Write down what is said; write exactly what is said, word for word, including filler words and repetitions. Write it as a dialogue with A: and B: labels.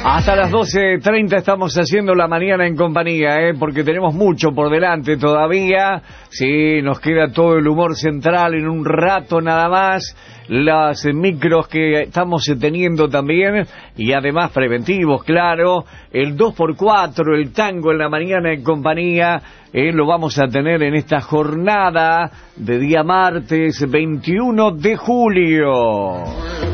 A: Hasta las doce treinta estamos haciendo la mañana en compañía, ¿eh? Porque tenemos mucho por delante todavía. Sí, nos queda todo el humor central en un rato nada más. Las micros que estamos teniendo también. Y además preventivos, claro. El dos por cuatro, el tango en la mañana en compañía. Eh, lo vamos a tener en esta jornada de día martes veintiuno de julio.